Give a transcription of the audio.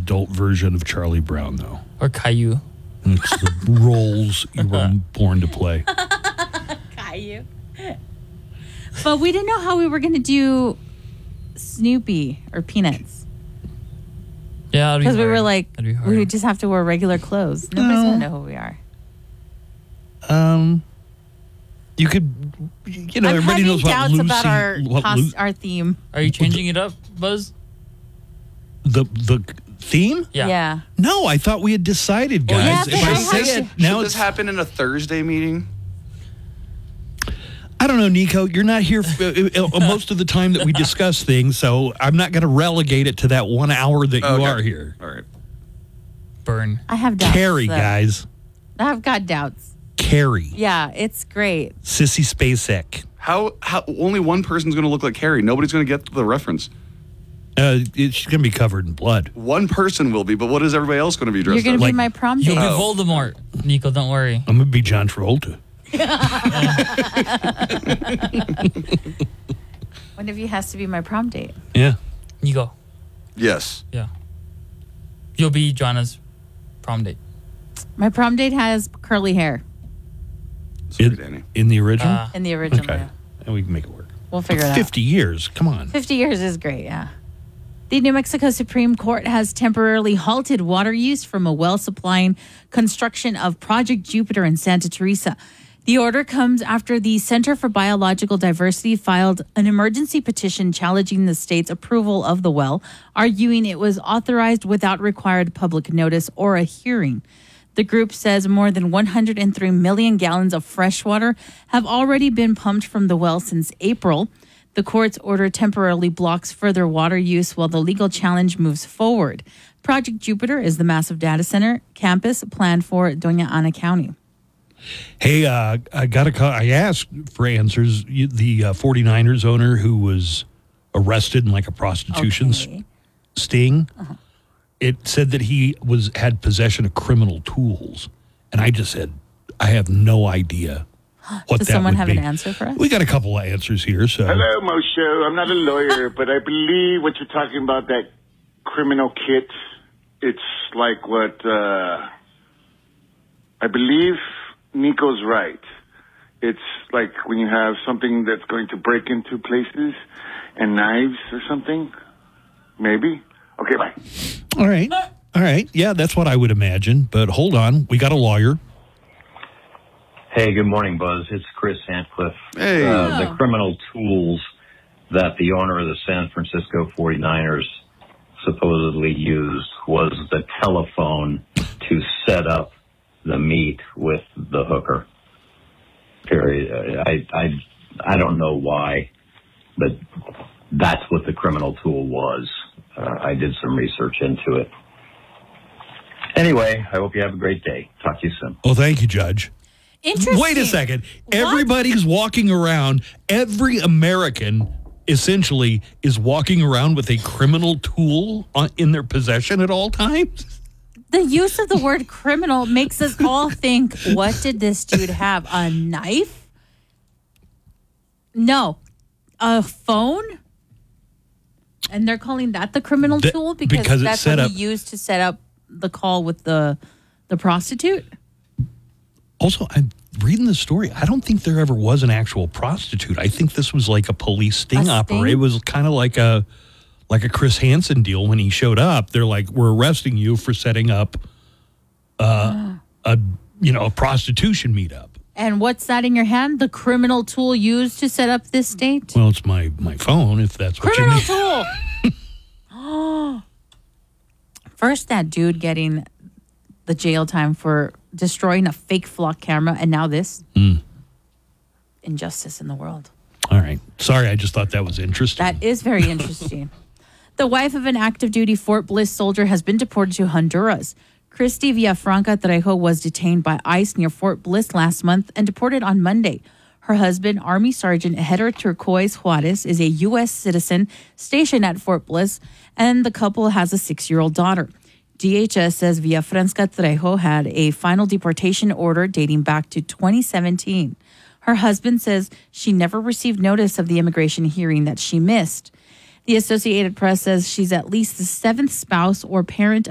adult version of Charlie Brown, though. Or Caillou. It's the roles you were born to play. Caillou. But we didn't know how we were going to do Snoopy or Peanuts. Yeah, because we were like, that'd be hard. we would just have to wear regular clothes. Nobody's going to know who we are. You could, I'm everybody having knows what doubts Lucy, about our theme. Are you changing it up, Buzz? the theme? Yeah. No, I thought we had decided, guys. yeah, if I say it now, Should this happen in a Thursday meeting? I don't know, Nico. You're not here most of the time that we discuss things, so I'm not going to relegate it to that 1 hour that you are here. All right. Burn. I have doubts. Carrie, guys. I've got doubts. Carrie. Yeah, it's great. Sissy Spacek. How only one person's going to look like Carrie? Nobody's going to get the reference. She's going to be covered in blood. One person will be, but what is everybody else going to be dressed You're going as? to be my prom You'll date. be Voldemort, Nico. Don't worry. I'm going to be John Travolta. One of you has to be my prom date. Yeah. Nico. Yes. Yeah. You'll be Joanna's prom date. My prom date has curly hair Sorry, Danny. In the original? in the original. Okay. Yeah. And we can make it work. We'll figure it out. 50 years. Come on. 50 years is great, yeah. The New Mexico Supreme Court has temporarily halted water use from a well supplying construction of Project Jupiter in Santa Teresa. The order comes after the Center for Biological Diversity filed an emergency petition challenging the state's approval of the well, arguing it was authorized without required public notice or a hearing. The group says more than 103 million gallons of fresh water have already been pumped from the well since April. The court's order temporarily blocks further water use while the legal challenge moves forward. Project Jupiter is the massive data center campus planned for Doña Ana County. Hey, I got a call. I asked for answers. The 49ers owner who was arrested in like a prostitution sting, it said that he had possession of criminal tools. And I just said, I have no idea what Does that someone would have be. an answer for us? We got a couple of answers here. So Hello, Moshe. I'm not a lawyer, but I believe what you're talking about, that criminal kit, it's like what, I believe Nico's right. It's like when you have something that's going to break into places and knives or something. Maybe. Okay, bye. All right. Yeah, that's what I would imagine. But hold on. We got a lawyer. Hey, good morning, Buzz. It's Chris Santcliffe. Hey. The criminal tools that the owner of the San Francisco 49ers supposedly used was the telephone to set up the meet with the hooker. Period. I don't know why, but that's what the criminal tool was. I did some research into it. Anyway, I hope you have a great day. Talk to you soon. Oh, thank you, Judge. Interesting. Wait a second. Everybody's walking around. Every American essentially is walking around with a criminal tool in their possession at all times. The use of the word criminal makes us all think, what did this dude have? A knife? No. A phone? And they're calling that the criminal tool because it's that's set what up. he used to set up the call with the prostitute? Also, I'm reading the story. I don't think there ever was an actual prostitute. I think this was like a police sting operation. It was kind of like a Chris Hansen deal when he showed up. They're like, we're arresting you for setting up a prostitution meetup. And what's that in your hand? The criminal tool used to set up this date? Well, it's my phone, if that's what Criminal you mean. tool! First, that dude getting the jail time for destroying a fake flock camera, and now this. Injustice in the world. All right. Sorry, I just thought that was interesting. That is very interesting. The wife of an active duty Fort Bliss soldier has been deported to Honduras. Christy Villafranca Trejo was detained by ICE near Fort Bliss last month and deported on Monday. Her husband, Army Sergeant Hector Turquoise Juarez, is a U.S. citizen stationed at Fort Bliss, and the couple has a 6-year-old daughter. DHS says Villafranca Trejo had a final deportation order dating back to 2017. Her husband says she never received notice of the immigration hearing that she missed. The Associated Press says she's at least the 7th spouse or parent